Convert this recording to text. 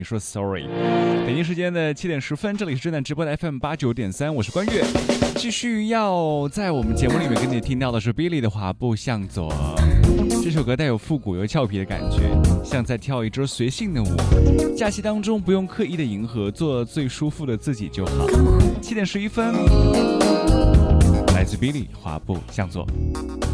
你说 sorry。北京时间的7点10分，这里是正在直播的 FM89.3，我是关悦。继续要在我们节目里面跟你听到的是 Billy 的滑步向左。这首歌带有复古又俏皮的感觉，像在跳一支随性的舞。假期当中不用刻意的迎合，做最舒服的自己就好。7点11分，来自 Billy 滑步向左。